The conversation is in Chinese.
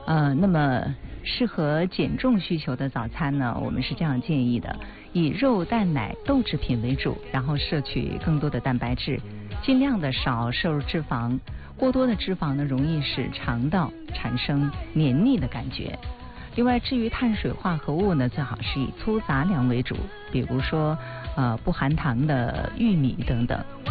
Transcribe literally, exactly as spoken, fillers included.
呃，那么适合减重需求的早餐呢，我们是这样建议的：以肉、蛋、奶、豆制品为主，然后摄取更多的蛋白质，尽量的少摄入脂肪。过多的脂肪呢，容易使肠道产生黏腻的感觉。另外，至于碳水化合物呢，最好是以粗杂粮为主，比如说呃不含糖的玉米等等。